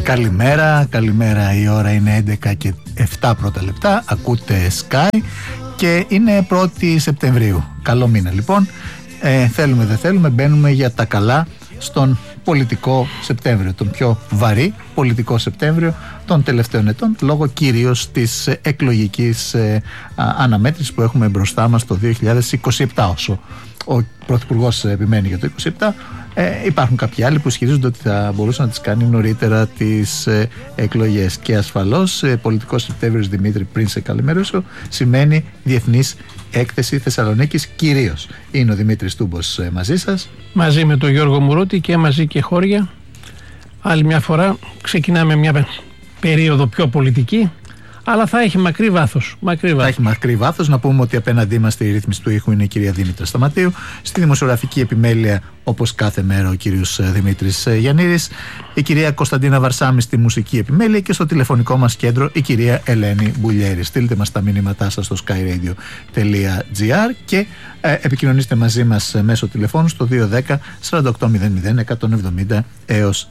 Καλημέρα, η ώρα είναι 11 και 7 πρώτα λεπτά, ακούτε Sky και είναι 1η Σεπτεμβρίου. Καλό μήνα λοιπόν, θέλουμε δεν θέλουμε, μπαίνουμε για τα καλά στον πολιτικό Σεπτέμβριο, τον πιο βαρύ πολιτικό Σεπτέμβριο των τελευταίων ετών, λόγω κυρίως της εκλογικής αναμέτρησης που έχουμε μπροστά μας το 2027. Όσο ο Πρωθυπουργός επιμένει για το 2027, υπάρχουν κάποιοι άλλοι που ισχυρίζονται ότι θα μπορούσε να τις κάνει νωρίτερα τις εκλογές. Και ασφαλώς πολιτικός Σεπτέμβριος, Δημήτρη, πριν σε καλημερώσω, σημαίνει Διεθνής Έκθεση Θεσσαλονίκης κυρίως. Είναι ο Δημήτρης Τούμπος μαζί σας, μαζί με τον Γιώργο Μουρούτη και μαζί και χώρια. Άλλη μια φορά ξεκινάμε μια περίοδο πιο πολιτική, αλλά θα έχει μακρύ βάθος. Θα έχει μακρύ βάθος. Να πούμε ότι απέναντί μας στη ρύθμιση του ήχου είναι η κυρία Δήμητρα Σταματίου. Στη δημοσιογραφική επιμέλεια, όπως κάθε μέρα, ο κύριος Δημήτρης Γιαννήρης. Η κυρία Κωνσταντίνα Βαρσάμη στη μουσική επιμέλεια και στο τηλεφωνικό μας κέντρο η κυρία Ελένη Μπουλιέρη. Στείλτε μας τα μηνύματά σας στο skyradio.gr και επικοινωνήστε μαζί μας μέσω τηλεφώνου στο 210 4800 170 έως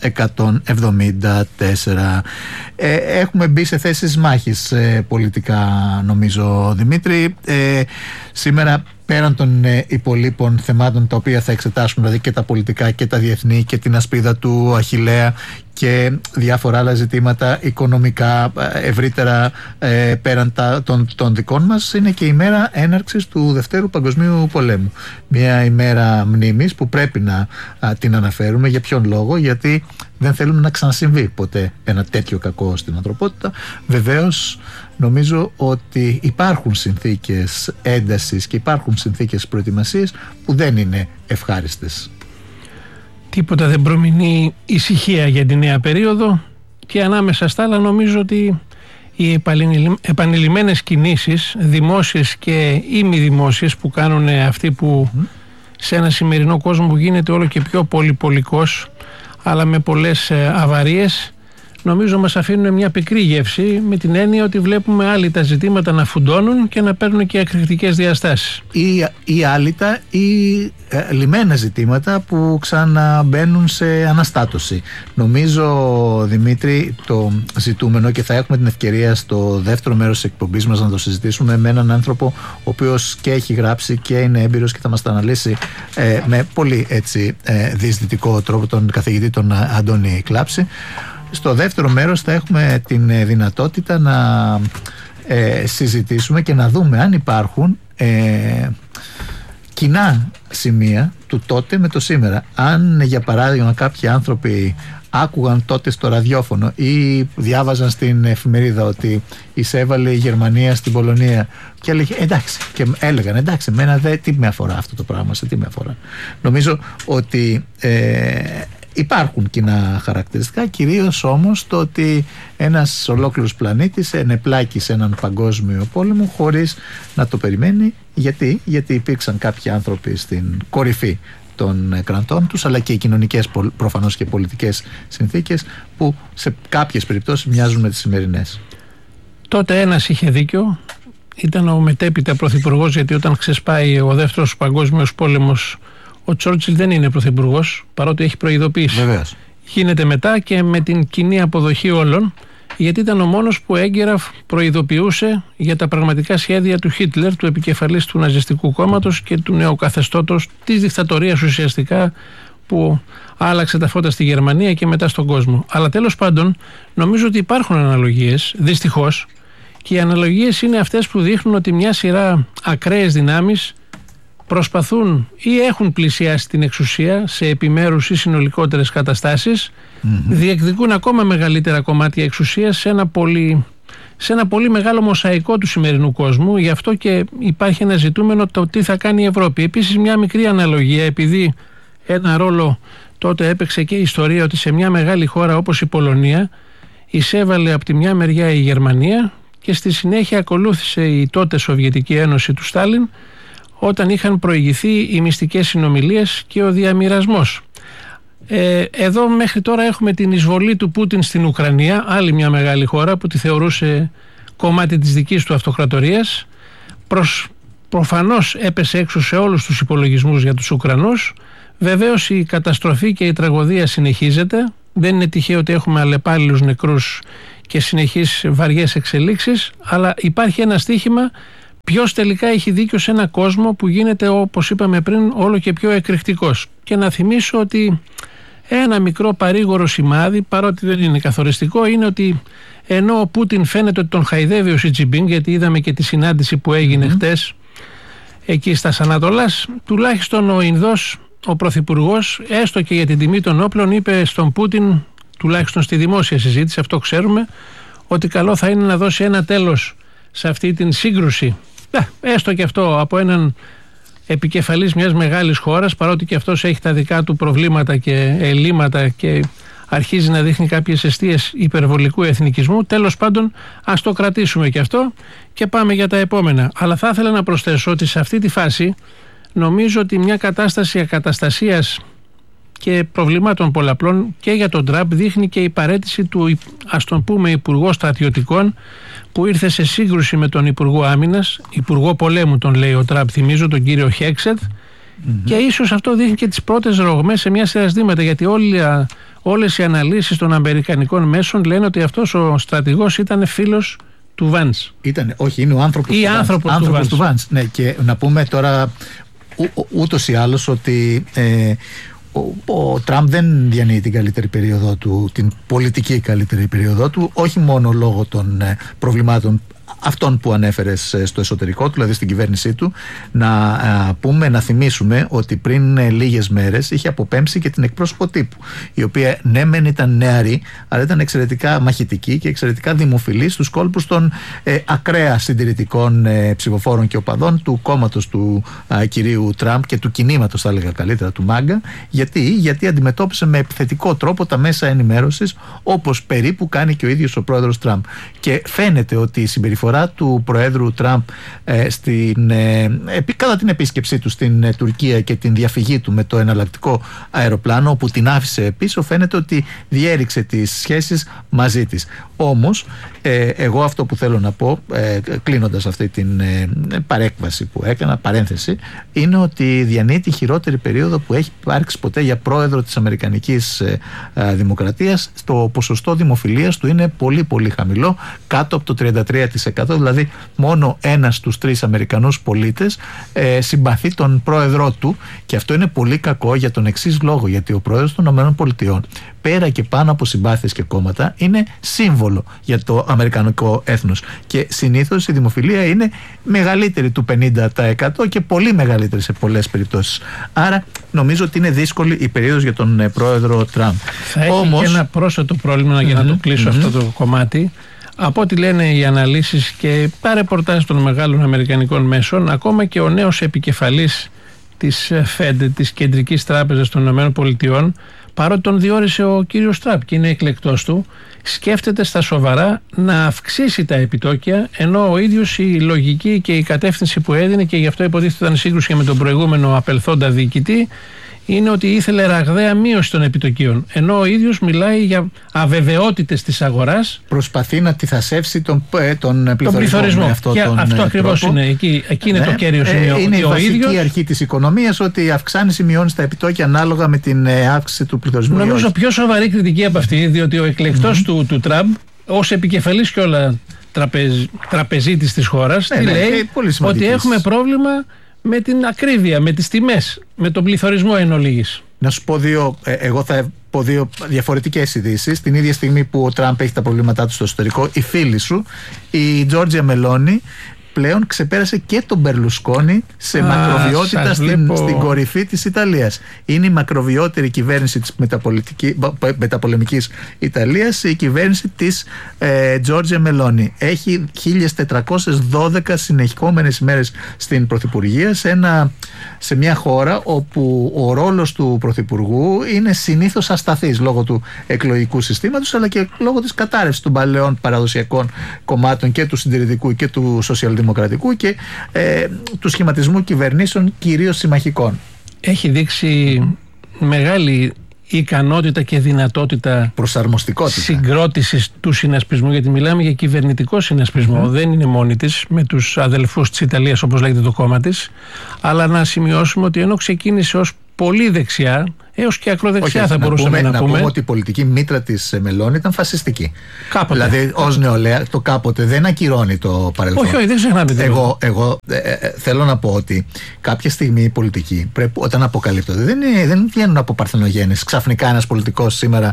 174. Έχουμε μπει σε θέσεις μάχης πολιτικά, νομίζω, Δημήτρη. Σήμερα, πέραν των υπολείπων θεμάτων τα οποία θα εξετάσουμε, δηλαδή και τα πολιτικά και τα διεθνή και την ασπίδα του Αχιλλέα και διάφορα άλλα ζητήματα οικονομικά ευρύτερα πέραν των δικών μας, είναι και η μέρα έναρξης του Δευτέρου Παγκοσμίου Πολέμου. Μια ημέρα μνήμης που πρέπει να την αναφέρουμε. Για ποιον λόγο? Γιατί δεν θέλουμε να ξανασυμβεί ποτέ ένα τέτοιο κακό στην ανθρωπότητα. Βεβαίως, νομίζω ότι υπάρχουν συνθήκες έντασης και υπάρχουν συνθήκες προετοιμασίας που δεν είναι ευχάριστες. Τίποτα δεν προμηνεί ησυχία για τη νέα περίοδο και ανάμεσα στα άλλα νομίζω ότι οι επανειλημμένες κινήσεις, δημόσιες και ημιδημόσιες, που κάνουν αυτοί που σε ένα σημερινό κόσμο που γίνεται όλο και πιο πολυπολικός αλλά με πολλές αβαρίες, νομίζω μας αφήνουν μια πικρή γεύση, με την έννοια ότι βλέπουμε άλυτα ζητήματα να φουντώνουν και να παίρνουν και εκρηκτικές διαστάσεις. Ή άλυτα ή λιμένα ζητήματα που ξαναμπαίνουν σε αναστάτωση. Νομίζω, Δημήτρη, το ζητούμενο, και θα έχουμε την ευκαιρία στο δεύτερο μέρος της εκπομπής μας να το συζητήσουμε με έναν άνθρωπο ο οποίος και έχει γράψει και είναι έμπειρος και θα μας τα αναλύσει με πολύ διεισδυτικό τρόπο, τον καθηγητή τον Αντώνη Κλάψη. Στο δεύτερο μέρος θα έχουμε την δυνατότητα να συζητήσουμε και να δούμε αν υπάρχουν κοινά σημεία του τότε με το σήμερα. Αν, για παράδειγμα, κάποιοι άνθρωποι άκουγαν τότε στο ραδιόφωνο ή διάβαζαν στην εφημερίδα ότι εισέβαλε η Γερμανία στην Πολωνία και έλεγαν εντάξει, εμένα τι με αφορά αυτό το πράγμα, σε τι με αφορά. Νομίζω ότι υπάρχουν κοινά χαρακτηριστικά, κυρίως όμως το ότι ένας ολόκληρος πλανήτης ενεπλάκει σε έναν παγκόσμιο πόλεμο χωρίς να το περιμένει. Γιατί υπήρξαν κάποιοι άνθρωποι στην κορυφή των κρατών τους, αλλά και οι κοινωνικές προφανώς και πολιτικές συνθήκες που σε κάποιες περιπτώσεις μοιάζουν με τις σημερινές. Τότε ένας είχε δίκιο, ήταν ο μετέπειτα πρωθυπουργός, γιατί όταν ξεσπάει ο δεύτερος παγκόσμιος πόλεμος, ο Τσόρτσιλ δεν είναι πρωθυπουργός, παρότι έχει προειδοποιήσει. Βεβαίως. Γίνεται μετά και με την κοινή αποδοχή όλων, γιατί ήταν ο μόνος που έγκαιρα προειδοποιούσε για τα πραγματικά σχέδια του Χίτλερ, του επικεφαλής του ναζιστικού κόμματος και του νεοκαθεστώτος, της δικτατορίας ουσιαστικά, που άλλαξε τα φώτα στη Γερμανία και μετά στον κόσμο. Αλλά τέλος πάντων, νομίζω ότι υπάρχουν αναλογίες, δυστυχώς, και οι αναλογίες είναι αυτές που δείχνουν ότι μια σειρά ακραίες δυνάμεις προσπαθούν ή έχουν πλησιάσει την εξουσία σε επιμέρους ή συνολικότερες καταστάσεις, διεκδικούν ακόμα μεγαλύτερα κομμάτια εξουσίας σε ένα πολύ μεγάλο μοσαϊκό του σημερινού κόσμου. Γι' αυτό και υπάρχει ένα ζητούμενο, το τι θα κάνει η Ευρώπη. Επίσης, μια μικρή αναλογία, επειδή ένα ρόλο τότε έπαιξε και η ιστορία, ότι σε μια μεγάλη χώρα όπως η Πολωνία εισέβαλε από τη μια μεριά η Γερμανία και στη συνέχεια ακολούθησε η τότε Σοβιετική Ένωση του Στάλιν, όταν είχαν προηγηθεί οι μυστικές συνομιλίες και ο διαμοιρασμός. Εδώ μέχρι τώρα έχουμε την εισβολή του Πούτιν στην Ουκρανία, άλλη μια μεγάλη χώρα που τη θεωρούσε κομμάτι της δικής του αυτοκρατορίας. Προφανώς έπεσε έξω σε όλους τους υπολογισμούς για τους Ουκρανούς. Βεβαίως η καταστροφή και η τραγωδία συνεχίζεται. Δεν είναι τυχαίο ότι έχουμε αλλεπάλληλους νεκρούς και συνεχείς βαριές εξελίξεις, αλλά υπάρχει ένα στοίχημα ποιος τελικά έχει δίκιο σε ένα κόσμο που γίνεται, όπως είπαμε πριν, όλο και πιο εκρηκτικός. Και να θυμίσω ότι ένα μικρό παρήγορο σημάδι, παρότι δεν είναι καθοριστικό, είναι ότι ενώ ο Πούτιν φαίνεται ότι τον χαϊδεύει ο Σι Τζινπίνγκ, γιατί είδαμε και τη συνάντηση που έγινε χτες εκεί στα Ανατολάς, τουλάχιστον ο Ινδός, ο Πρωθυπουργός, έστω και για την τιμή των όπλων, είπε στον Πούτιν, τουλάχιστον στη δημόσια συζήτηση, αυτό ξέρουμε, ότι καλό θα είναι να δώσει ένα τέλος σε αυτή την σύγκρουση. Έστω και αυτό από έναν επικεφαλής μιας μεγάλης χώρας, παρότι και αυτός έχει τα δικά του προβλήματα και ελλείμματα και αρχίζει να δείχνει κάποιες αιστείες υπερβολικού εθνικισμού. Τέλος πάντων, ας το κρατήσουμε και αυτό και πάμε για τα επόμενα. Αλλά θα ήθελα να προσθέσω ότι σε αυτή τη φάση νομίζω ότι μια κατάσταση ακαταστασίας και προβλημάτων πολλαπλών και για τον Τραμπ δείχνει και η παραίτηση του, ας τον πούμε, Υπουργό Στρατιωτικών, που ήρθε σε σύγκρουση με τον Υπουργό Άμυνας, Υπουργό Πολέμου τον λέει ο Τραμπ, θυμίζω, τον κύριο Χέξετ, και ίσως αυτό δείχνει και τις πρώτες ρογμές σε μια σειρά ζητήματα, γιατί όλες οι αναλύσεις των αμερικανικών μέσων λένε ότι αυτός ο στρατηγός ήταν φίλος του Βάνς. Όχι, είναι ο άνθρωπος του Βάνς. Ναι, και να πούμε τώρα ούτως ή άλλως ότι ο Τραμπ δεν διανύει την καλύτερη περίοδο του, την πολιτική καλύτερη περίοδο του, όχι μόνο λόγω των προβλημάτων αυτών που ανέφερες στο εσωτερικό του, δηλαδή στην κυβέρνησή του. Να θυμίσουμε ότι πριν λίγες μέρες είχε αποπέμψει και την εκπρόσωπο τύπου, η οποία ναι μεν ήταν νεαρή, αλλά ήταν εξαιρετικά μαχητική και εξαιρετικά δημοφιλή στους κόλπους των ακραία συντηρητικών ψηφοφόρων και οπαδών του κόμματος του κυρίου Τραμπ και του κινήματος, θα έλεγα καλύτερα, του Μάγκα. Γιατί αντιμετώπισε με επιθετικό τρόπο τα μέσα ενημέρωσης, όπως περίπου κάνει και ο ίδιος ο πρόεδρος Τραμπ. Και φαίνεται ότι η συμπεριφορά του Προέδρου Τραμπ κατά την επίσκεψή του στην Τουρκία και την διαφυγή του με το εναλλακτικό αεροπλάνο, όπου την άφησε πίσω, φαίνεται ότι διέριξε τις σχέσεις μαζί της. Όμως εγώ αυτό που θέλω να πω, κλείνοντας αυτή την παρέκβαση που έκανα, παρένθεση, είναι ότι διανύει τη χειρότερη περίοδο που έχει υπάρξει ποτέ για πρόεδρο της Αμερικανικής Δημοκρατίας. Το ποσοστό δημοφιλίας του είναι πολύ πολύ χαμηλό, κάτω από το 33%, δηλαδή μόνο ένας στους 3 Αμερικανούς πολίτες συμπαθεί τον πρόεδρό του, και αυτό είναι πολύ κακό για τον εξής λόγο, γιατί ο πρόεδρος των ΗΠΑ, πέρα και πάνω από συμπάθειες και κόμματα, είναι σύμβολο για το αμερικανικό έθνος, και συνήθως η δημοφιλία είναι μεγαλύτερη του 50% και πολύ μεγαλύτερη σε πολλές περιπτώσεις. Άρα νομίζω ότι είναι δύσκολη η περίοδος για τον πρόεδρο Τραμπ. Θα έχει και ένα πρόσθετο πρόβλημα για να το κλείσω αυτό το κομμάτι. Από ό,τι λένε οι αναλύσεις και τα ρεπορτάζ των μεγάλων αμερικανικών μέσων, ακόμα και ο νέος επικεφαλής της Fed, της Κεντρικής Τράπεζας των ΗΠΑ, παρότι τον διόρισε ο κύριος Τραμπ και είναι εκλεκτός του, σκέφτεται στα σοβαρά να αυξήσει τα επιτόκια, ενώ ο ίδιος η λογική και η κατεύθυνση που έδινε, και γι' αυτό υποτίθεται ήταν σύγκρουση με τον προηγούμενο απελθόντα διοικητή, είναι ότι ήθελε ραγδαία μείωση των επιτοκίων, ενώ ο ίδιος μιλάει για αβεβαιότητες της αγοράς. Προσπαθεί να τυθασεύσει τον πληθωρισμό. Αυτό ακριβώς είναι. Εκεί είναι το κέριο σημείο. Είναι η βασική αρχή της οικονομίας, ότι αυξάνεις ή μειώνεις τα επιτόκια ανάλογα με την αύξηση του πληθωρισμού. Νομίζω πιο σοβαρή κριτική από αυτή, διότι ο εκλεκτός του Τραμπ, ως επικεφαλής και όλα τραπεζίτης της χώρας, λέει ότι έχουμε πρόβλημα με την ακρίβεια, με τις τιμές, με τον πληθωρισμό εν ολίγης. Να σου πω εγώ θα πω δύο διαφορετικές ειδήσεις. Την ίδια στιγμή που ο Τραμπ έχει τα προβλήματά του στο εσωτερικό, η φίλη σου, η Τζόρτζια Μελόνι, πλέον ξεπέρασε και τον Μπερλουσκόνη σε μακροβιότητα στην κορυφή της Ιταλίας. Είναι η μακροβιότερη κυβέρνηση της μεταπολεμικής Ιταλίας, η κυβέρνηση της Τζόρτζια Μελόνι. Έχει 1412 συνεχόμενες ημέρες στην Πρωθυπουργία, σε μια χώρα όπου ο ρόλος του Πρωθυπουργού είναι συνήθως ασταθής λόγω του εκλογικού συστήματος, αλλά και λόγω της κατάρρευσης των παλαιών παραδοσιακών κομμάτων και του συντηρητικού και του σοσιαλδημοκρατικού και του σχηματισμού κυβερνήσεων, κυρίως συμμαχικών. Έχει δείξει μεγάλη ικανότητα και δυνατότητα συγκρότησης του συνασπισμού, γιατί μιλάμε για κυβερνητικό συνασπισμό. Δεν είναι μόνη της με τους αδελφούς της Ιταλίας, όπως λέγεται το κόμμα της, αλλά να σημειώσουμε ότι ενώ ξεκίνησε ως πολύ δεξιά, έως και ακροδεξιά θα μπορούσαμε να πούμε. Να πούμε ότι η πολιτική μήτρα της Μελώνη ήταν φασιστική. Κάποτε. Δηλαδή, ως νεολαία, το κάποτε δεν ακυρώνει το παρελθόν. Όχι, δεν ξεχνάμε τίποτα. Εγώ θέλω να πω ότι κάποια στιγμή οι πολιτικοί, όταν αποκαλύπτονται, δεν βγαίνουν από παρθενογέννηση. Ξαφνικά ένας πολιτικός σήμερα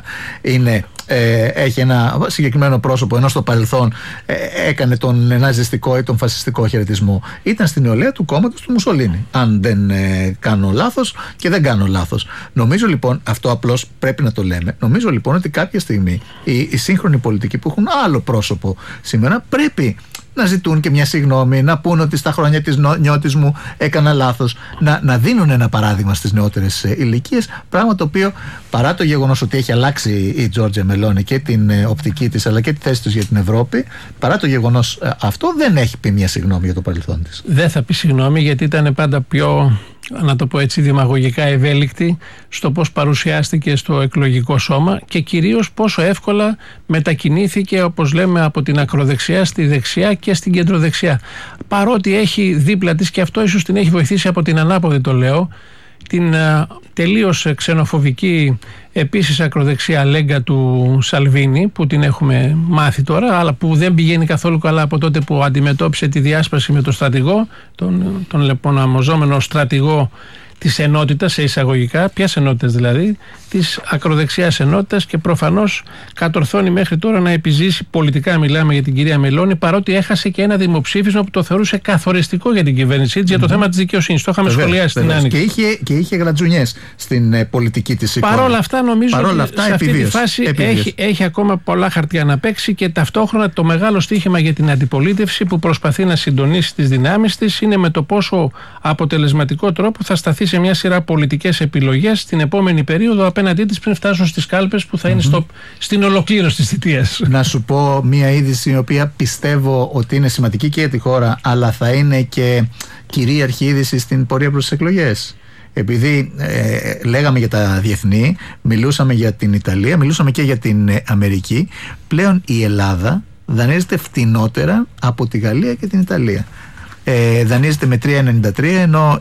έχει ένα συγκεκριμένο πρόσωπο, ενώ στο παρελθόν έκανε τον ναζιστικό ή τον φασιστικό χαιρετισμό. Ήταν στην νεολαία του κόμματος του Μουσολίνη. Αν δεν κάνω λάθος, και δεν κάνω λάθος. Νομίζω λοιπόν, αυτό απλώς πρέπει να το λέμε, νομίζω λοιπόν ότι κάποια στιγμή οι σύγχρονοι πολιτικοί που έχουν άλλο πρόσωπο σήμερα πρέπει να ζητούν και μια συγγνώμη, να πούν ότι στα χρόνια της νιώτης μου έκανα λάθος, να δίνουν ένα παράδειγμα στις νεότερες ηλικίες, πράγμα το οποίο, παρά το γεγονός ότι έχει αλλάξει η Τζόρτζια Μελώνη και την οπτική της αλλά και τη θέση της για την Ευρώπη, παρά το γεγονός αυτό, δεν έχει πει μια συγγνώμη για το παρελθόν της. Δεν θα πει συγγνώμη, γιατί ήταν πάντα πιο, να το πω έτσι δημαγωγικά, ευέλικτη στο πώς παρουσιάστηκε στο εκλογικό σώμα και κυρίως πόσο εύκολα μετακινήθηκε, όπως λέμε, από την ακροδεξιά στη δεξιά και στην κεντροδεξιά. Παρότι έχει δίπλα της, και αυτό ίσως την έχει βοηθήσει από την ανάποδη, το λέω, την τελείως ξενοφοβική επίσης ακροδεξιά λέγκα του Σαλβίνη, που την έχουμε μάθει τώρα, αλλά που δεν πηγαίνει καθόλου καλά από τότε που αντιμετώπισε τη διάσπαση με τον στρατηγό, τον λεποναμοζόμενο στρατηγό της ενότητας, σε εισαγωγικά, ποιας ενότητας δηλαδή, της ακροδεξιάς ενότητας, και προφανώς κατορθώνει μέχρι τώρα να επιζήσει, πολιτικά μιλάμε για την κυρία Μελώνη, παρότι έχασε και ένα δημοψήφισμα που το θεωρούσε καθοριστικό για την κυβέρνησή της, για το θέμα της δικαιοσύνης. Το είχαμε σχολιάσει στην Άνοιξη. Και είχε γρατζουνιές στην πολιτική της εικόνα. Παρ' όλα αυτά, νομίζω ότι σε αυτή τη φάση έχει ακόμα πολλά χαρτιά να παίξει, και ταυτόχρονα το μεγάλο στοίχημα για την αντιπολίτευση που προσπαθεί να συντονίσει τις δυνάμεις της είναι με το πόσο αποτελεσματικό τρόπο θα σταθεί σε μια σειρά πολιτικές επιλογές στην επόμενη περίοδο απέναντί της, πριν φτάσουν στις κάλπες που θα είναι στην ολοκλήρωση της θητείας. Να σου πω μια είδηση η οποία πιστεύω ότι είναι σημαντική και για τη χώρα, αλλά θα είναι και κυρίαρχη είδηση στην πορεία προς τις εκλογές. Επειδή λέγαμε για τα διεθνή, μιλούσαμε για την Ιταλία, μιλούσαμε και για την Αμερική, πλέον η Ελλάδα δανείζεται φτηνότερα από τη Γαλλία και την Ιταλία. Δανείζεται με 3,93, ενώ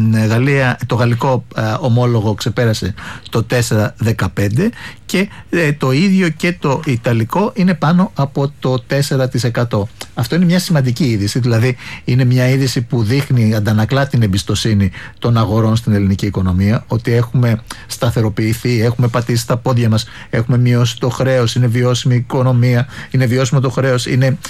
το γαλλικό ομόλογο ξεπέρασε το 4,15 και το ίδιο και το ιταλικό είναι πάνω από το 4%. Αυτό είναι μια σημαντική είδηση, δηλαδή είναι μια είδηση που δείχνει, αντανακλά την εμπιστοσύνη των αγορών στην ελληνική οικονομία, ότι έχουμε σταθεροποιηθεί, έχουμε πατήσει στα πόδια μας, έχουμε μειώσει το χρέος, είναι βιώσιμη η οικονομία, είναι βιώσιμο το χρέος,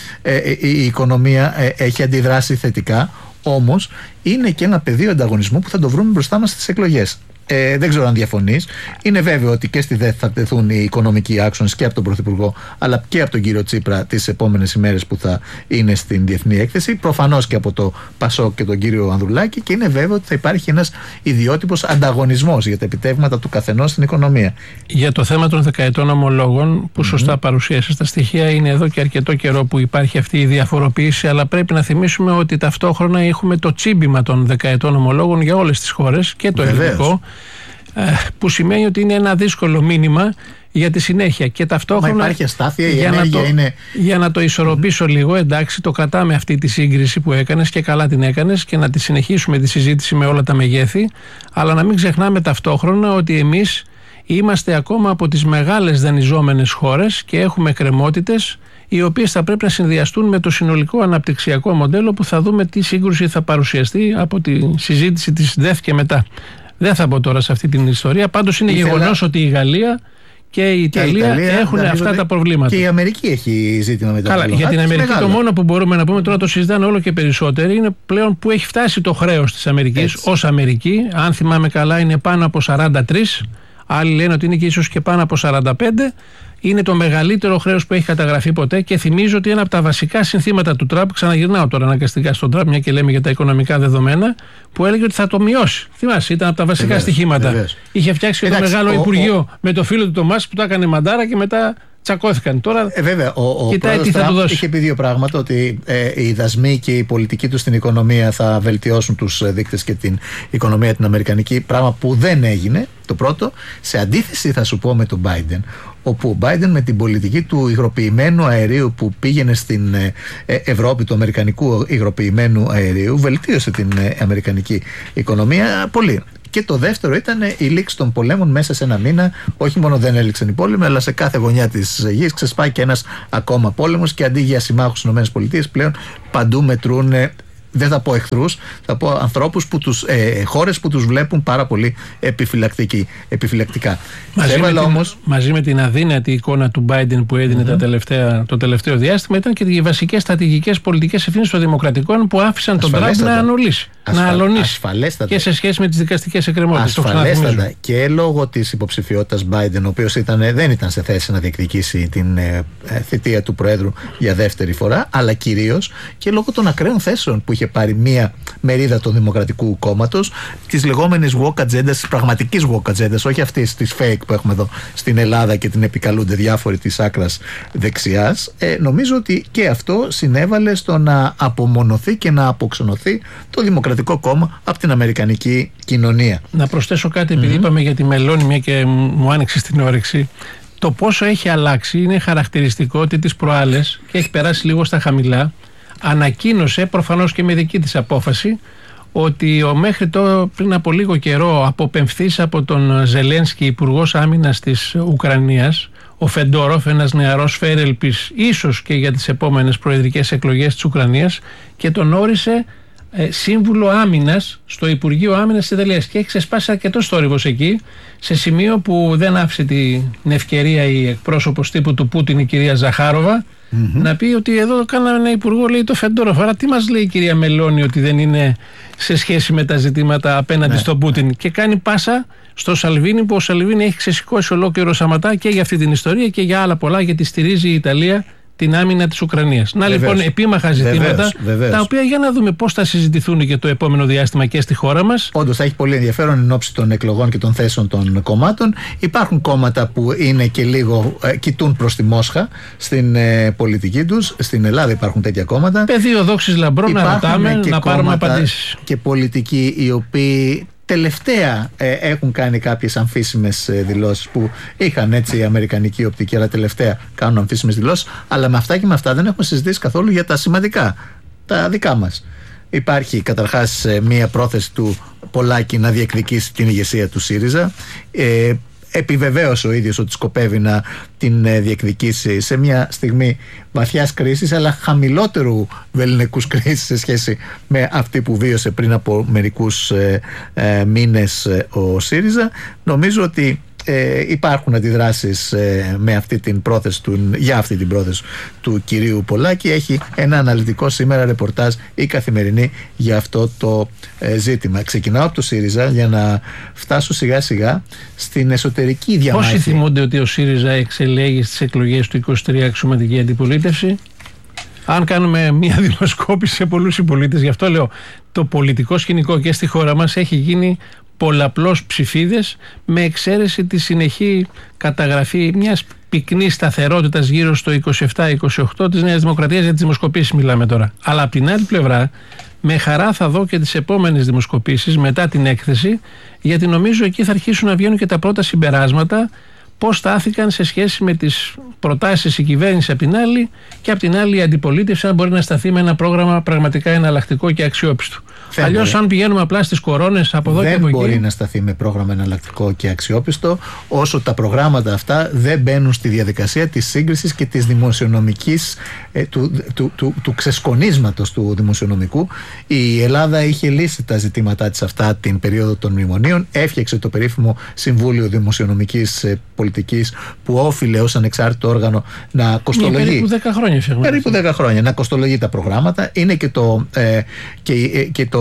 η οικονομία έχει αντιδράσει θετικά, όμως είναι και ένα πεδίο ανταγωνισμού που θα το βρούμε μπροστά μας στις εκλογές. Δεν ξέρω αν διαφωνείς. Είναι βέβαιο ότι και στη ΔΕΘ θα τεθούν οι οικονομικοί άξονες και από τον Πρωθυπουργό αλλά και από τον κύριο Τσίπρα τις επόμενες ημέρες που θα είναι στην Διεθνή Έκθεση. Προφανώς και από το ΠΑΣΟΚ και τον κύριο Ανδρουλάκη, και είναι βέβαιο ότι θα υπάρχει ένας ιδιότυπος ανταγωνισμός για τα επιτεύγματα του καθενός στην οικονομία. Για το θέμα των δεκαετών ομολόγων, που σωστά παρουσίασε τα στοιχεία, είναι εδώ και αρκετό καιρό που υπάρχει αυτή η διαφοροποίηση, αλλά πρέπει να θυμίσουμε ότι ταυτόχρονα έχουμε το τσίμπημα των δεκαετών ομολόγων για όλες τις χώρες και το ελληνικό. Που σημαίνει ότι είναι ένα δύσκολο μήνυμα για τη συνέχεια. Και ταυτόχρονα, μα υπάρχει αστάθεια, η ενέργεια για να το ισορροπήσω λίγο, εντάξει, το κρατάμε αυτή τη σύγκριση που έκανες και καλά την έκανες, και να τη συνεχίσουμε τη συζήτηση με όλα τα μεγέθη, αλλά να μην ξεχνάμε ταυτόχρονα ότι εμείς είμαστε ακόμα από τις μεγάλες δανειζόμενες χώρες και έχουμε κρεμότητες οι οποίες θα πρέπει να συνδυαστούν με το συνολικό αναπτυξιακό μοντέλο, που θα δούμε τι σύγκρουση θα παρουσιαστεί από τη συζήτηση της ΔΕΘ και μετά. Δεν θα μπω τώρα σε αυτή την ιστορία. Πάντως είναι γεγονός ότι η Γαλλία και η Ιταλία έχουν αυτά τα προβλήματα. Και η Αμερική έχει ζήτημα με τα Καλά, για την Αμερική το μόνο που μπορούμε να πούμε, τώρα το συζητάνε όλο και περισσότεροι, είναι πλέον που έχει φτάσει το χρέος της Αμερικής ως Αμερική. Αν θυμάμαι καλά, είναι πάνω από 43. Άλλοι λένε ότι είναι και ίσως και πάνω από 45. Είναι το μεγαλύτερο χρέος που έχει καταγραφεί ποτέ, και θυμίζω ότι ένα από τα βασικά συνθήματα του Τραμπ, ξαναγυρνάω τώρα αναγκαστικά στον Τραμπ, μια και λέμε για τα οικονομικά δεδομένα, που έλεγε ότι θα το μειώσει. Θυμάσαι, ήταν από τα βασικά στοιχήματα. Είχε φτιάξει και το μεγάλο Υπουργείο με το φίλο του Τομάς που το έκανε μαντάρα και μετά τσακώθηκαν. Τώρα βέβαια, ο πρόεδρος Τραμπ είχε πει δύο πράγματα, ότι οι δασμοί και η πολιτική του στην οικονομία θα βελτιώσουν τους δείκτες και την οικονομία την αμερικανική, πράγμα που δεν έγινε. Το πρώτο, σε αντίθεση θα σου πω με τον Biden, όπου ο Biden με την πολιτική του υγροποιημένου αερίου που πήγαινε στην Ευρώπη, του αμερικανικού υγροποιημένου αερίου, βελτίωσε την αμερικανική οικονομία πολύ. Και το δεύτερο ήταν η λήξη των πολέμων μέσα σε ένα μήνα. Όχι μόνο δεν έληξαν οι πόλεμοι, αλλά σε κάθε γωνιά της γης ξεσπάει και ένας ακόμα πόλεμος. Και αντί για συμμάχους στις ΗΠΑ, πλέον παντού μετρούν. Δεν θα πω εχθρούς, θα πω ανθρώπους, χώρες που τους βλέπουν πάρα πολύ επιφυλακτικά. Μαζί με την αδύνατη εικόνα του Biden που έδινε το τελευταίο διάστημα, ήταν και οι βασικές στρατηγικές πολιτικές ευθύνες των Δημοκρατικών που άφησαν τον Τραμπ να ανολύσει. Να αλωνίσει. Και σε σχέση με τις δικαστικές εκκρεμότητες. Ασφαλέστατα. Και λόγω της υποψηφιότητας Biden, ο οποίος δεν ήταν σε θέση να διεκδικήσει την θητεία του Προέδρου για δεύτερη φορά, αλλά κυρίως και λόγω των ακραίων θέσεων που είχε πάρει μία μερίδα του Δημοκρατικού Κόμματος, της λεγόμενης woke agenda, της πραγματικής woke agenda, όχι αυτής της fake που έχουμε εδώ στην Ελλάδα και την επικαλούνται διάφοροι της άκρας δεξιάς. Νομίζω ότι και αυτό συνέβαλε στο να απομονωθεί και να αποξενωθεί το Δημοκρατικό Κόμμα από την αμερικανική κοινωνία. Να προσθέσω κάτι, επειδή είπαμε για τη Μελώνη, μια και μου άνοιξε την όρεξη. Το πόσο έχει αλλάξει είναι χαρακτηριστικό ότι τις προάλλες, και έχει περάσει λίγο στα χαμηλά, ανακοίνωσε, προφανώς και με δική της απόφαση, ότι μέχρι πριν από λίγο καιρό αποπεμφθής από τον Ζελένσκι, υπουργός άμυνας της Ουκρανίας, ο Φεντόροφ, ένας νεαρός φέρελπης ίσως και για τις επόμενες προεδρικές εκλογές της Ουκρανίας, και τον όρισε σύμβουλο άμυνας στο Υπουργείο Άμυνας της Ιταλίας. Και έχει ξεσπάσει αρκετός θόρυβος εκεί, σε σημείο που δεν άφησε την ευκαιρία η εκπρόσωπος τύπου του Πούτιν, η κυρία Ζαχάροβα, να πει ότι εδώ κάνανε υπουργό, λέει, το Φεντόροφ. Άρα τι μας λέει η κυρία Μελώνη, ότι δεν είναι σε σχέση με τα ζητήματα απέναντι στον Πούτιν? Και κάνει πάσα στο Σαλβίνι, που ο Σαλβίνι έχει ξεσηκώσει ολόκληρο σαματά και για αυτή την ιστορία και για άλλα πολλά, γιατί στηρίζει η Ιταλία την άμυνα της Ουκρανίας. Να λοιπόν, επίμαχα ζητήματα, τα οποία για να δούμε πώς θα συζητηθούν και το επόμενο διάστημα και στη χώρα μας. Όντως θα έχει πολύ ενδιαφέρον εν ώψη των εκλογών και των θέσεων των κομμάτων. Υπάρχουν κόμματα που είναι και λίγο κοιτούν προς τη Μόσχα στην πολιτική τους. Στην Ελλάδα υπάρχουν τέτοια κόμματα. Πεδίο δόξης λαμπρό, να ρωτάμε, να πάρουμε απαντήσεις. Και πολιτικοί οι οποίοι τελευταία έχουν κάνει κάποιες αμφίσιμες δηλώσεις που είχαν έτσι αμερικανική οπτική, αλλά τελευταία κάνουν αμφίσιμες δηλώσεις. Αλλά με αυτά και με αυτά δεν έχουμε συζητήσει καθόλου για τα σημαντικά, τα δικά μας. Υπάρχει καταρχάς μία πρόθεση του Πολάκη να διεκδικήσει την ηγεσία του ΣΥΡΙΖΑ. Επιβεβαίωσε ο ίδιος ότι σκοπεύει να την διεκδικήσει σε μια στιγμή βαθιάς κρίσης, αλλά χαμηλότερου βεληνικούς κρίσης σε σχέση με αυτή που βίωσε πριν από μερικούς μήνες ο ΣΥΡΙΖΑ. Νομίζω ότι υπάρχουν αντιδράσεις με αυτή την πρόθεση για αυτή την πρόθεση του κυρίου Πολάκη. Έχει ένα αναλυτικό σήμερα ρεπορτάζ η Καθημερινή για αυτό το ζήτημα. Ξεκινάω από το ΣΥΡΙΖΑ για να φτάσω σιγά σιγά στην εσωτερική διαμάχη. Πόσοι θυμούνται ότι ο ΣΥΡΙΖΑ εξελέγει στις εκλογές του 23 αξιωματική αντιπολίτευση? Αν κάνουμε μια δημοσκόπηση σε πολλούς συμπολίτες, γι' αυτό λέω, το πολιτικό σκηνικό και στη χώρα μας έχει γίνει πολλαπλώς ψηφίδες, με εξαίρεση τη συνεχή καταγραφή μιας πυκνής σταθερότητας γύρω στο 27-28 της Νέας Δημοκρατίας. Για τις δημοσκοπήσεις μιλάμε τώρα. Αλλά από την άλλη πλευρά, με χαρά θα δω και τις επόμενες δημοσκοπήσεις μετά την έκθεση, γιατί νομίζω εκεί θα αρχίσουν να βγαίνουν και τα πρώτα συμπεράσματα, πώς στάθηκαν σε σχέση με τις προτάσεις η κυβέρνηση από την άλλη, και από την άλλη η αντιπολίτευση, αν μπορεί να σταθεί με ένα πρόγραμμα πραγματικά εναλλακτικό και αξιόπιστο. Αλλιώς, αν πηγαίνουμε απλά στις κορώνες από εδώ και από εκεί. Δεν μπορεί να σταθεί με πρόγραμμα εναλλακτικό και αξιόπιστο όσο τα προγράμματα αυτά δεν μπαίνουν στη διαδικασία της σύγκρισης και της δημοσιονομικής, του ξεσκονίσματος του δημοσιονομικού. Η Ελλάδα είχε λύσει τα ζητήματά της αυτά την περίοδο των μνημονίων, έφτιαξε το περίφημο Συμβούλιο Δημοσιονομικής Πολιτικής, που όφιλε ως ανεξάρτητο όργανο να κοστολογεί. Περίπου 10 χρόνια φτιάχνουμε. Περίπου 10 χρόνια να κοστολογεί τα προγράμματα. Είναι και το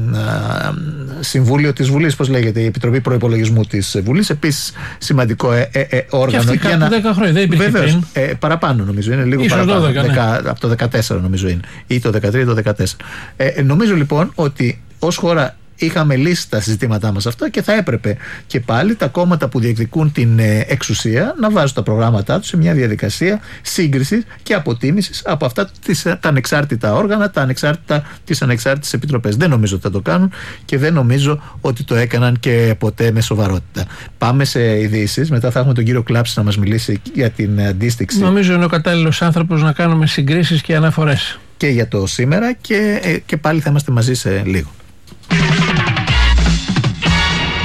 Συμβούλιο της Βουλής, πώς λέγεται, η Επιτροπή Προϋπολογισμού της Βουλής, επίσης σημαντικό όργανο. Και αυτή 10 χρόνια δεν υπήρχε. Βεβαίως, παραπάνω νομίζω είναι, λίγο ίσως παραπάνω. 12, ναι. Από το 14 νομίζω είναι, ή το 13 ή το 14. Νομίζω λοιπόν ότι ως χώρα είχαμε λύσει τα συζητήματά μας αυτά, και θα έπρεπε και πάλι τα κόμματα που διεκδικούν την εξουσία να βάζουν τα προγράμματά τους σε μια διαδικασία σύγκρισης και αποτίμησης από αυτά τα ανεξάρτητα όργανα, τις ανεξάρτητες επιτροπές. Δεν νομίζω ότι θα το κάνουν, και δεν νομίζω ότι το έκαναν και ποτέ με σοβαρότητα. Πάμε σε ειδήσεις. Μετά θα έχουμε τον κύριο Κλάψη να μας μιλήσει για την αντίστοιξη. Νομίζω είναι ο κατάλληλος άνθρωπος να κάνουμε συγκρίσεις και αναφορές. Και για το σήμερα, και πάλι θα είμαστε μαζί σε λίγο.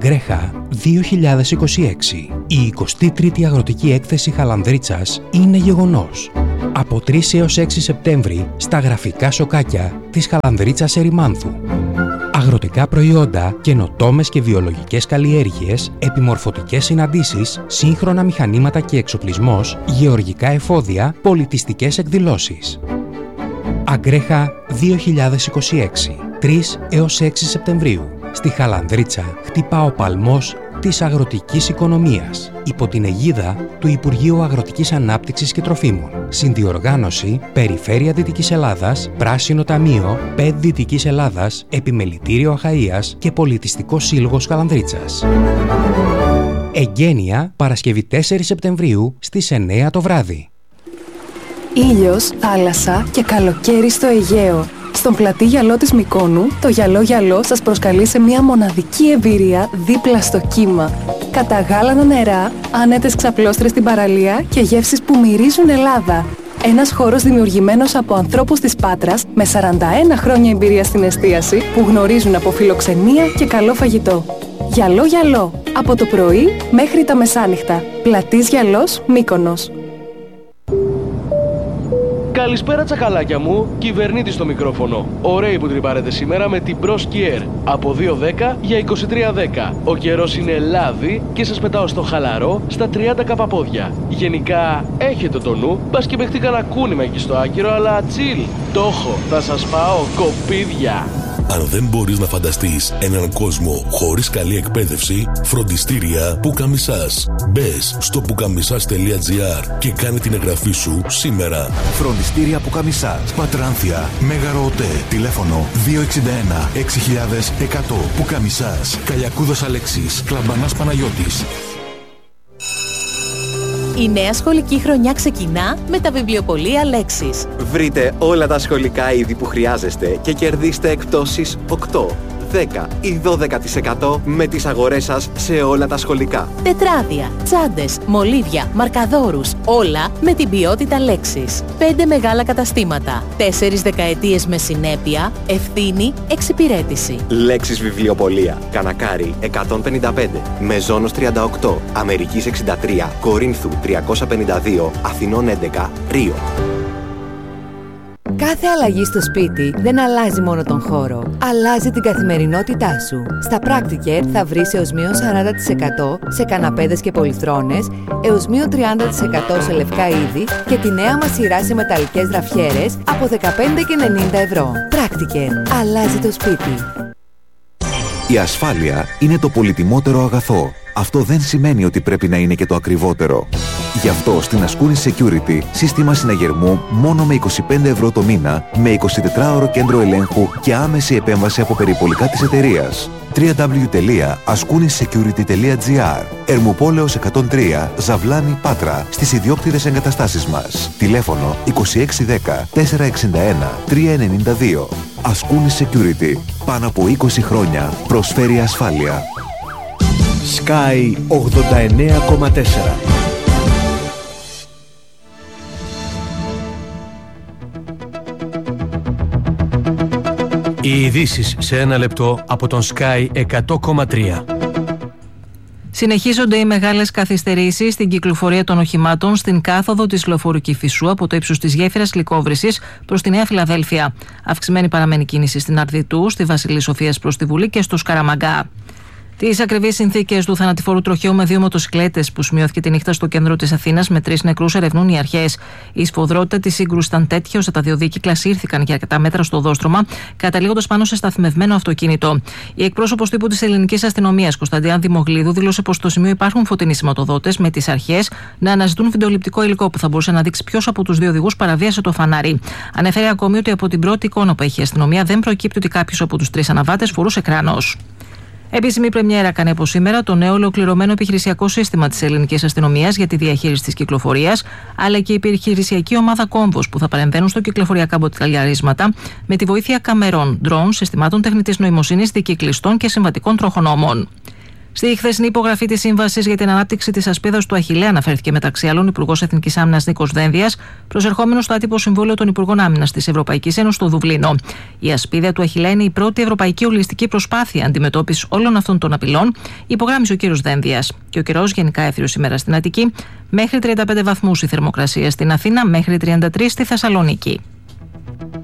Αγκρέχα 2026. Η 23η Αγροτική Έκθεση Χαλανδρίτσας είναι γεγονός. Από 3 έως 6 Σεπτέμβρη στα γραφικά σοκάκια της Χαλανδρίτσας Ερημάνθου. Αγροτικά προϊόντα, καινοτόμες και βιολογικές καλλιέργειες, επιμορφωτικές συναντήσεις, σύγχρονα μηχανήματα και εξοπλισμός, γεωργικά εφόδια, πολιτιστικές εκδηλώσεις. Αγκρέχα 2026, 3 έως 6 Σεπτεμβρίου. Στη Χαλανδρίτσα χτυπά ο παλμός της αγροτικής οικονομίας, υπό την αιγίδα του Υπουργείου Αγροτικής Ανάπτυξης και Τροφίμων. Συνδιοργάνωση Περιφέρεια Δυτικής Ελλάδας, Πράσινο Ταμείο, ΠΕΔ Δυτικής Ελλάδας, Επιμελητήριο Αχαΐας και Πολιτιστικό Σύλλογος Χαλανδρίτσας. Εγγένεια Παρασκευή 4 Σεπτεμβρίου στις 9 το βράδυ. Ήλιος, θάλασσα και καλοκαίρι στο Αιγαίο. Στον πλατή γυαλό της Μυκόνου, το γυαλό γυαλό σας προσκαλεί σε μια μοναδική εμπειρία δίπλα στο κύμα. Καταγάλανα νερά, άνετες ξαπλώστρες στην παραλία και γεύσεις που μυρίζουν Ελλάδα. Ένας χώρος δημιουργημένος από ανθρώπους της Πάτρας με 41 χρόνια εμπειρία στην εστίαση που γνωρίζουν από φιλοξενία και καλό φαγητό. Γυαλό γυαλό, από το πρωί μέχρι τα μεσάνυχτα. Πλατής Γυαλός, Μύκονος. Καλησπέρα τσακαλάκια μου, κυβερνήτης στο μικρόφωνο. Ωραίοι που τρυπάρετε σήμερα με την Bros Kier. Από 2.10 για 23.10. Ο καιρός είναι λάδι και σας πετάω στο χαλαρό στα 30 καπαπόδια. Γενικά έχετε το νου, μπας και παιχτεί κανένα κούνημα εκεί στο άκυρο, αλλά τσιλ. Το έχω, θα σας πάω κοπίδια. Αν δεν μπορείς να φανταστείς έναν κόσμο χωρίς καλή εκπαίδευση, φροντιστήρια Πουκαμισάς. Μπες στο pukamisas.gr και κάνε την εγγραφή σου σήμερα. Φροντιστήρια Πουκαμισάς, Πατράνθια, Μέγαρο ΟΤΕ, τηλέφωνο 261 6100. Πουκαμισάς, Καλιακούδας Αλέξης, Κλαμπανάς Παναγιώτης. Η νέα σχολική χρονιά ξεκινά με τα βιβλιοπωλεία Λέξης. Βρείτε όλα τα σχολικά είδη που χρειάζεστε και κερδίστε εκπτώσεις 8, 10 ή 12% με τις αγορές σας σε όλα τα σχολικά. Τετράδια, τσάντες, μολύβια, μαρκαδόρους, όλα με την ποιότητα Λέξης. 5 μεγάλα καταστήματα, 4 δεκαετίες με συνέπεια, ευθύνη, εξυπηρέτηση. Λέξης Βιβλιοπωλεία, Κανακάρι 155, Μεζόνος 38, Αμερικής 63, Κορίνθου 352, Αθηνών 11, Ρίο. Κάθε αλλαγή στο σπίτι δεν αλλάζει μόνο τον χώρο, αλλάζει την καθημερινότητά σου. Στα Practicare θα βρεις έως μείον 40% σε καναπέδες και πολυθρόνες, έως μείον 30% σε λευκά είδη και τη νέα μας σειρά σε μεταλλικές γραφιέρες από 15,90 ευρώ. Practicare. Αλλάζει το σπίτι. Η ασφάλεια είναι το πολυτιμότερο αγαθό. Αυτό δεν σημαίνει ότι πρέπει να είναι και το ακριβότερο. Γι' αυτό στην Ascoonis Security σύστημα συναγερμού μόνο με 25 ευρώ το μήνα, με 24ωρο κέντρο ελέγχου και άμεση επέμβαση από περιπολικά της εταιρείας. www.ascoonisSecurity.gr. Ερμουπόλεως 103, Ζαβλάνη, Πάτρα, στις ιδιόκτητες εγκαταστάσεις μας. Τηλέφωνο 2610 461 392. Ascoonis Security. Πάνω από 20 χρόνια προσφέρει ασφάλεια. Sky 89,4. Οι ειδήσεις σε ένα λεπτό από τον Sky 100,3. Συνεχίζονται οι μεγάλες καθυστερήσεις στην κυκλοφορία των οχημάτων στην κάθοδο της λεωφόρου Κηφισού από το ύψος της γέφυρας Λυκόβρησης προς τη Νέα Φιλαδέλφια. Αυξημένη παραμένει κίνηση στην Αρδιτού, στη Βασιλής Σοφίας προς τη Βουλή και στο Σκαραμαγκά. Τις ακριβείς συνθήκες του θανατηφόρου τροχαίου με 2 μοτοσικλέτες που σημειώθηκε τη νύχτα στο κέντρο της Αθήνας με 3 νεκρούς ερευνούν οι αρχές. Η σφοδρότητα της σύγκρουσης ήταν τέτοια ώστε τα 2 δίκυκλα σύρθηκαν για αρκετά μέτρα στο οδόστρωμα, καταλήγοντας πάνω σε σταθμευμένο αυτοκίνητο. Η εκπρόσωπος τύπου της ελληνικής αστυνομίας, Κωνσταντίνα Δημογλίδου, δήλωσε πως στο σημείο υπάρχουν φωτεινοί σηματοδότες με τις αρχές να αναζητούν βιντεοληπτικό υλικό που θα μπορούσε να δείξει ποιος από τους 2 οδηγούς παραβίασε το φανάρι. Ανέφερε ακόμη ότι από την πρώτη εικόνα που έχει η αστυνομία δεν προκύπτει ότι κάποιος από τους 3 αναβάτες φορούσε κράνος. Επίσημη πρεμιέρα κάνει από σήμερα το νέο ολοκληρωμένο επιχειρησιακό σύστημα της ελληνικής αστυνομίας για τη διαχείριση της κυκλοφορίας, αλλά και η επιχειρησιακή ομάδα κόμβος που θα παρεμβαίνουν στο κυκλοφοριακά μποτιλιαρίσματα με τη βοήθεια καμερών, ντρόουν, συστημάτων τεχνητής νοημοσύνης, δικυκλιστών και συμβατικών τροχονόμων. Στη χθεσινή υπογραφή της Σύμβασης για την Ανάπτυξη της Ασπίδας του Αχιλλέα αναφέρθηκε μεταξύ άλλων Υπουργός Εθνικής Άμυνας Νίκος Δένδιας, προσερχόμενος στο άτυπο Συμβούλιο των Υπουργών Άμυνας της Ευρωπαϊκής Ένωσης στο Δουβλίνο. Η Ασπίδα του Αχιλλέα είναι η πρώτη ευρωπαϊκή ολιστική προσπάθεια αντιμετώπισης όλων αυτών των απειλών, υπογράμμισε ο κ. Δένδιας. Και ο καιρός γενικά έθριο σήμερα στην Αττική, μέχρι 35 βαθμούς η θερμοκρασία στην Αθήνα, μέχρι 33 στη Θεσσαλονίκη.